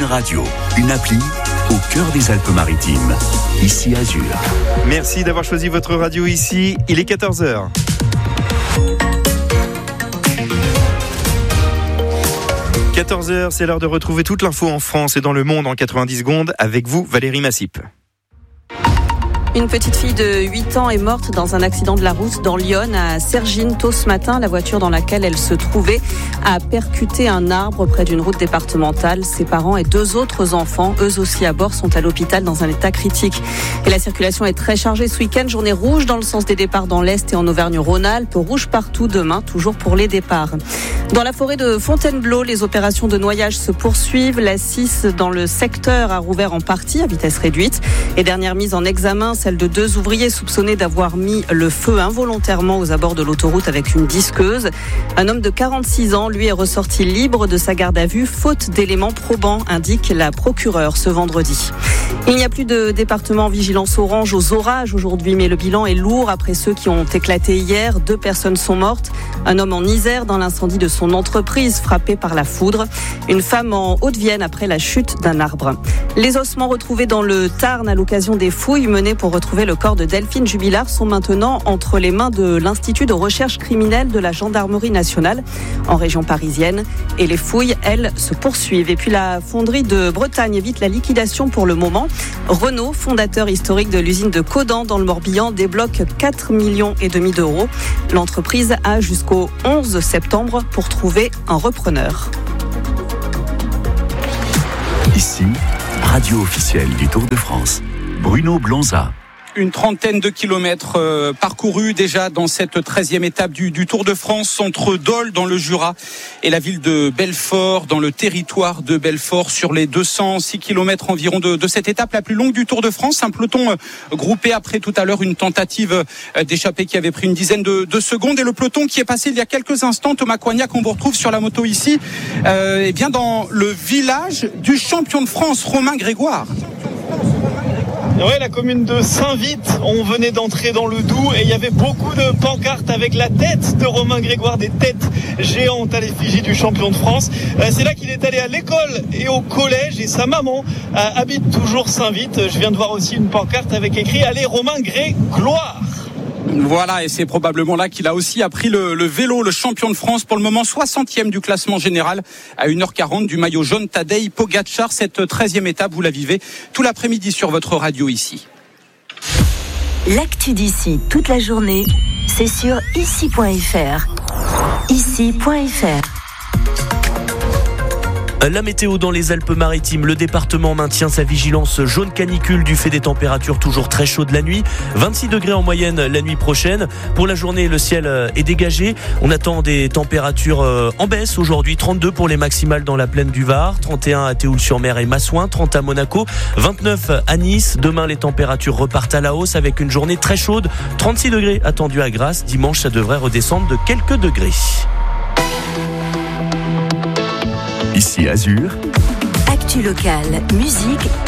Radio, une appli au cœur des Alpes-Maritimes, ici Azur. Merci d'avoir choisi votre radio ici, il est 14h. « 14h, c'est l'heure de retrouver toute l'info en France et dans le monde en 90 secondes avec vous, Valérie Massip. Une petite fille de 8 ans est morte dans un accident de la route dans l'Yonne à Cergines tôt ce matin. La voiture dans laquelle elle se trouvait a percuté un arbre près d'une route départementale. Ses parents et 2 autres enfants, eux aussi à bord, sont à l'hôpital dans un état critique. Et la circulation est très chargée ce week-end. Journée rouge dans le sens des départs dans l'Est et en Auvergne-Rhône-Alpes. Rouge partout demain, toujours pour les départs. Dans la forêt de Fontainebleau, les opérations de noyage se poursuivent. La 6 dans le secteur a rouvert en partie à vitesse réduite. Et dernière mise en examen, celle de 2 ouvriers soupçonnés d'avoir mis le feu involontairement aux abords de l'autoroute avec une disqueuse. Un homme de 46 ans, lui, est ressorti libre de sa garde à vue, faute d'éléments probants, indique la procureure ce vendredi. Il n'y a plus de département en vigilance orange aux orages aujourd'hui, mais le bilan est lourd après ceux qui ont éclaté hier. 2 personnes sont mortes. Un homme en Isère dans l'incendie de son entreprise frappé par la foudre. Une femme en Haute-Vienne après la chute d'un arbre. Les ossements retrouvés dans le Tarn à l'occasion des fouilles menées pour retrouver le corps de Delphine Jubilard sont maintenant entre les mains de l'Institut de recherche criminelle de la Gendarmerie nationale en région parisienne. Et les fouilles, elles, se poursuivent. Et puis la fonderie de Bretagne évite la liquidation pour le moment. Renault, fondateur historique de l'usine de Caudan dans le Morbihan, débloque 4,5 millions d'euros. L'entreprise a jusqu'au 11 septembre pour trouver un repreneur. Ici, radio officielle du Tour de France. Bruno Blonza. Une trentaine de kilomètres parcourus déjà dans cette 13e étape du Tour de France entre Dole dans le Jura et la ville de Belfort dans le territoire de Belfort sur les 206 kilomètres environ de cette étape la plus longue du Tour de France. Un peloton groupé après tout à l'heure une tentative d'échappée qui avait pris une dizaine de secondes et le peloton qui est passé il y a quelques instants, Thomas Coignac, on vous retrouve sur la moto ici, et bien dans le village du champion de France, Romain Grégoire. Ouais, la commune de Saint-Vite, on venait d'entrer dans le Doubs et il y avait beaucoup de pancartes avec la tête de Romain Grégoire, des têtes géantes à l'effigie du champion de France. C'est là qu'il est allé à l'école et au collège et sa maman habite toujours Saint-Vite. Je viens de voir aussi une pancarte avec écrit « Allez Romain Grégoire ». Voilà, et c'est probablement là qu'il a aussi appris le vélo, le champion de France, pour le moment 60e du classement général à 1h40 du maillot jaune Tadej Pogačar. Cette 13e étape, vous la vivez tout l'après-midi sur votre radio ici. L'actu d'ici toute la journée, c'est sur ici.fr. Ici.fr. La météo dans les Alpes-Maritimes, le département maintient sa vigilance jaune canicule du fait des températures toujours très chaudes la nuit. 26 degrés en moyenne la nuit prochaine. Pour la journée, le ciel est dégagé. On attend des températures en baisse aujourd'hui. 32 pour les maximales dans la plaine du Var, 31 à Théoul-sur-Mer et Massouin, 30 à Monaco, 29 à Nice. Demain, les températures repartent à la hausse avec une journée très chaude. 36 degrés attendus à Grasse. Dimanche, ça devrait redescendre de quelques degrés. Ici Azur. Actu locale, musique